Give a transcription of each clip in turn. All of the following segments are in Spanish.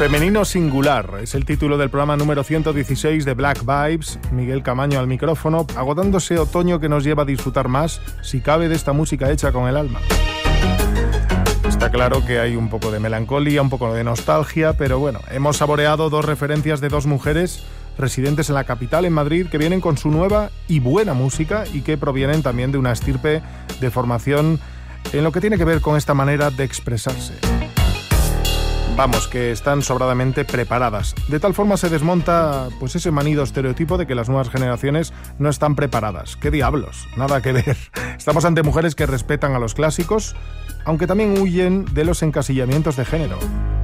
Femenino singular es el título del programa número 116 de Black Vibes. Miguel Camaño al micrófono, agotándose otoño que nos lleva a disfrutar más, si cabe, de esta música hecha con el alma. Está claro que hay un poco de melancolía, un poco de nostalgia, pero bueno, hemos saboreado dos referencias de dos mujeres residentes en la capital, en Madrid, que vienen con su nueva y buena música y que provienen también de una estirpe de formación en lo que tiene que ver con esta manera de expresarse. Vamos, que están sobradamente preparadas. De tal forma se desmonta pues ese manido estereotipo de que las nuevas generaciones no están preparadas. ¡Qué diablos! Nada que ver. Estamos ante mujeres que respetan a los clásicos, aunque también huyen de los encasillamientos de género.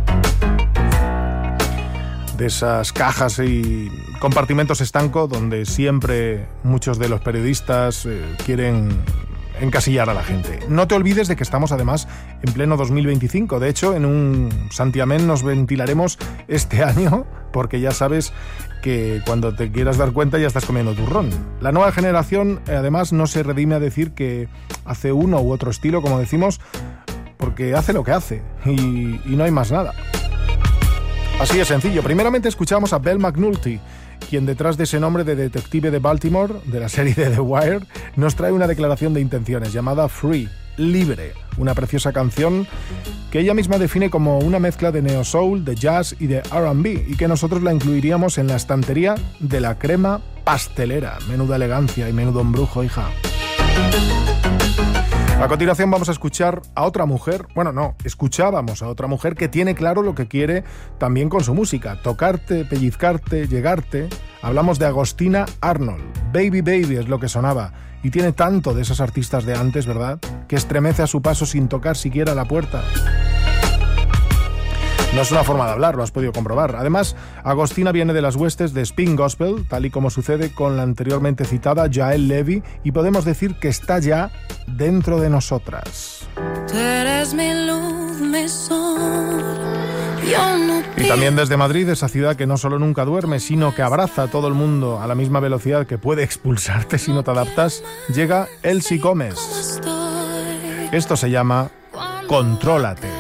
De esas cajas y compartimentos estanco donde siempre muchos de los periodistas quieren encasillar a la gente. No te olvides de que estamos además en pleno 2025. De hecho, en un santiamén nos ventilaremos este año, porque ya sabes que cuando te quieras dar cuenta ya estás comiendo turrón. La nueva generación además no se redime a decir que hace uno u otro estilo, como decimos, porque hace lo que hace y no hay más nada. Así de sencillo. Primeramente escuchamos a Belle McNulty, quien detrás de ese nombre de detective de Baltimore, de la serie de The Wire, nos trae una declaración de intenciones llamada Free, libre, una preciosa canción que ella misma define como una mezcla de neo soul, de jazz y de R&B, y que nosotros la incluiríamos en la estantería de la crema pastelera. Menuda elegancia y menudo embrujo, hija. A continuación vamos a escuchar a otra mujer, escuchábamos a otra mujer que tiene claro lo que quiere también con su música, tocarte, pellizcarte, llegarte. Hablamos de Agostina Arnold, Baby Baby es lo que sonaba, y tiene tanto de esos artistas de antes, ¿verdad?, que estremece a su paso sin tocar siquiera la puerta. No es una forma de hablar, lo has podido comprobar. Además, Agostina viene de las huestes de Spin Gospel, tal y como sucede con la anteriormente citada Jael Levy, y podemos decir que está ya dentro de nosotras. Tú eres mi luz, mi sol. Y también desde Madrid, esa ciudad que no solo nunca duerme, sino que abraza a todo el mundo a la misma velocidad que puede expulsarte si no te adaptas, llega Elsie Gómez. Esto se llama Contrólate.